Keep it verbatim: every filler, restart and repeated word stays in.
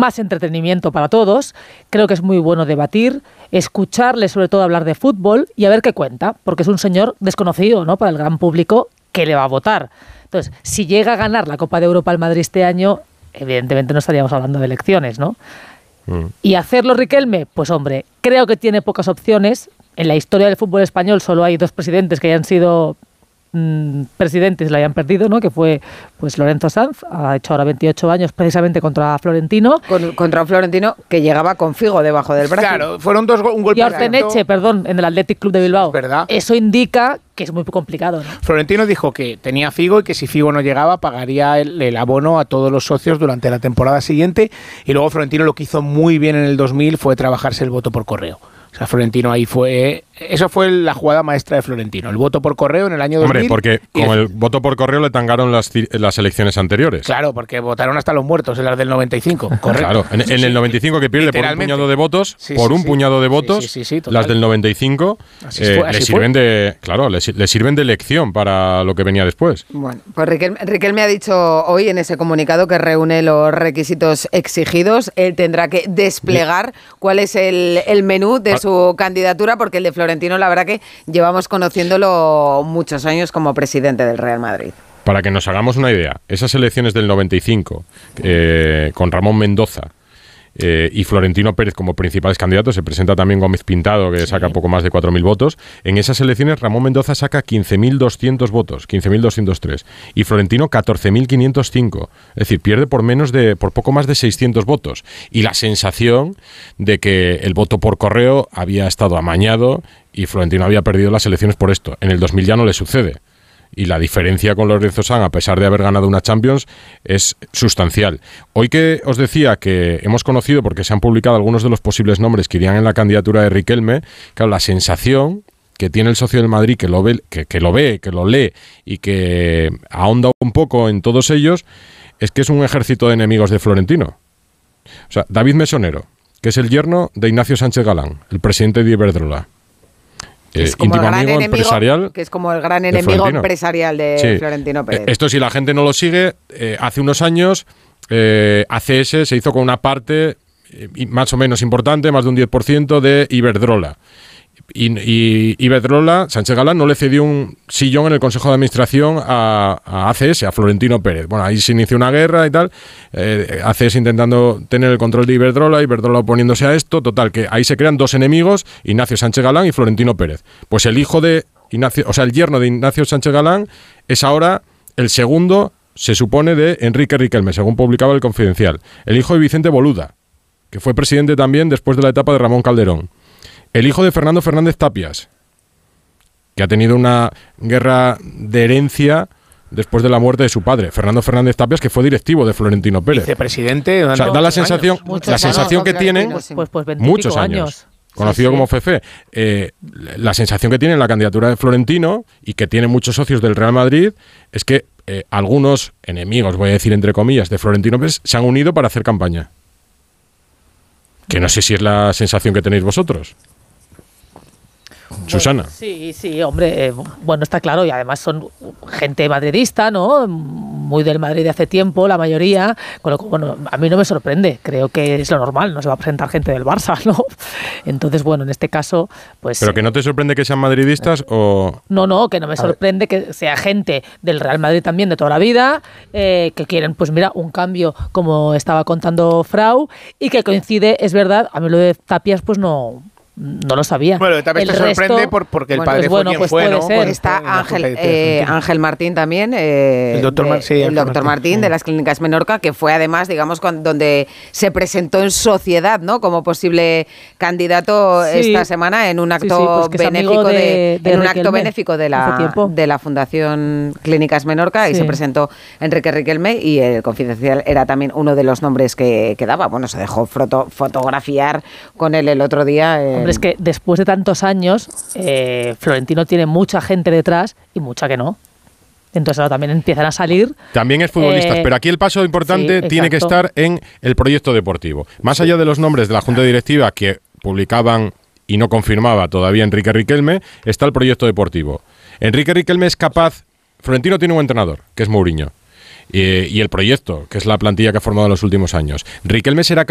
más entretenimiento para todos. Creo que es muy bueno debatir, escucharle, sobre todo hablar de fútbol y a ver qué cuenta, porque es un señor desconocido, ¿no?, para el gran público que le va a votar. Entonces, si llega a ganar la Copa de Europa al Madrid este año, evidentemente no estaríamos hablando de elecciones, ¿no? Mm. ¿Y hacerlo Riquelme? Pues hombre, creo que tiene pocas opciones. En la historia del fútbol español solo hay dos presidentes que hayan sido mmm, presidentes y la hayan perdido, ¿no? Que fue pues Lorenzo Sanz, ha hecho ahora veintiocho años precisamente contra Florentino. Con, contra un Florentino que llegaba con Figo debajo del brazo. Claro, fueron dos un golpe. Y Orteneche, perdón, en el Athletic Club de Bilbao. Es verdad. Eso indica que es muy complicado, ¿no? Florentino dijo que tenía Figo y que si Figo no llegaba pagaría el, el abono a todos los socios durante la temporada siguiente, y luego Florentino lo que hizo muy bien en el dos mil fue trabajarse el voto por correo. O sea, Florentino ahí fue... Eso fue la jugada maestra de Florentino, el voto por correo en el año dos mil. Hombre, porque con el voto por correo le tangaron las, las elecciones anteriores. Claro, porque votaron hasta los muertos en las del noventa y cinco, correcto. Claro, en, en el noventa y cinco que pierde por un puñado de votos, sí, por sí, un sí. puñado de votos, sí, sí, sí, las del noventa y cinco eh, fue, le sirven fue. de, claro, le, le sirven de lección para lo que venía después. Bueno, pues Riquelme, Riquelme ha dicho hoy en ese comunicado que reúne los requisitos exigidos. Él tendrá que desplegar cuál es el, el menú de su candidatura, porque el de Florentino, la verdad que llevamos conociéndolo muchos años como presidente del Real Madrid. Para que nos hagamos una idea, esas elecciones del noventa y cinco, eh, con Ramón Mendoza eh, y Florentino Pérez como principales candidatos, se presenta también Gómez Pintado, que sí. saca poco más de cuatro mil votos. En esas elecciones Ramón Mendoza saca quince mil doscientos votos, quince mil doscientos tres, y Florentino catorce mil quinientos cinco. Es decir, pierde por menos de, por poco más de seiscientos votos. Y la sensación de que el voto por correo había estado amañado y Florentino había perdido las elecciones por esto. En el dos mil ya no le sucede. Y la diferencia con Lorenzo Sanz, a pesar de haber ganado una Champions, es sustancial. Hoy que os decía que hemos conocido, porque se han publicado algunos de los posibles nombres que irían en la candidatura de Riquelme, claro, la sensación que tiene el socio del Madrid, que lo ve, que, que lo ve, que lo lee y que ahonda un poco en todos ellos, es que es un ejército de enemigos de Florentino. O sea, David Mesonero, que es el yerno de Ignacio Sánchez Galán, el presidente de Iberdrola. Que es, como el gran enemigo, que es como el gran enemigo empresarial de sí. Florentino Pérez. Esto, si la gente no lo sigue, eh, hace unos años eh, A C S se hizo con una parte eh, más o menos importante, más de un diez por ciento de Iberdrola. Y, y Iberdrola, Sánchez Galán, no le cedió un sillón en el Consejo de Administración a, a A C S, a Florentino Pérez. Bueno, ahí se inició una guerra y tal, eh, A C S intentando tener el control de Iberdrola, Iberdrola oponiéndose a esto, total, que ahí se crean dos enemigos, Ignacio Sánchez Galán y Florentino Pérez. Pues el hijo de Ignacio, o sea, el yerno de Ignacio Sánchez Galán es ahora el segundo, se supone, de Enrique Riquelme, según publicaba El Confidencial. El hijo de Vicente Boluda, que fue presidente también después de la etapa de Ramón Calderón. El hijo de Fernando Fernández Tapias, que ha tenido una guerra de herencia después de la muerte de su padre, Fernando Fernández Tapias, que fue directivo de Florentino Pérez. Vicepresidente. O sea, da la sensación, la sensación que tienen pues, pues muchos años, años. conocido sí, sí. como Fefe, eh, la sensación que tiene en la candidatura de Florentino y que tiene muchos socios del Real Madrid es que eh, algunos enemigos, voy a decir entre comillas, de Florentino Pérez se han unido para hacer campaña. Que no sé si es la sensación que tenéis vosotros. Susana. Bueno, sí, sí, hombre, eh, bueno, está claro, y además son gente madridista, ¿no? Muy del Madrid de hace tiempo, la mayoría, con lo que, bueno, a mí no me sorprende, creo que es lo normal, no se va a presentar gente del Barça, ¿no? Entonces, bueno, en este caso, pues... ¿Pero que no te sorprende que sean madridistas eh, o...? No, no, que no me sorprende que sea gente del Real Madrid también de toda la vida, eh, que quieren, pues mira, un cambio, como estaba contando Frau, y que coincide, es verdad, a mí lo de Tapias, pues no... No lo sabía. Bueno, también te sorprende resto, por, porque el bueno, padre pues bueno, fue quien pues fue, puede ¿no? ser. Pues está Ángel, eh, Ángel Martín también, eh, el doctor, Mar- sí, de, el doctor Martín, Martín de las Clínicas Menorca, que fue además, digamos, con, donde se presentó en sociedad, ¿no? Como posible candidato sí. esta semana en un acto sí, sí, pues benéfico de, de, de en un acto benéfico de la de la Fundación Clínicas Menorca sí. y se presentó Enrique Riquelme y el Confidencial era también uno de los nombres que, que daba. Bueno, se dejó foto, fotografiar con él el otro día. Eh, Hombre, es que después de tantos años, eh, Florentino tiene mucha gente detrás y mucha que no. Entonces ahora también empiezan a salir. También es futbolista, eh, pero aquí el paso importante sí, tiene que estar en el proyecto deportivo. Más allá de los nombres de la Junta Directiva que publicaban y no confirmaba todavía Enrique Riquelme, está el proyecto deportivo. Enrique Riquelme es capaz... Florentino tiene un entrenador, que es Mourinho. Eh, y el proyecto, que es la plantilla que ha formado en los últimos años. Riquelme será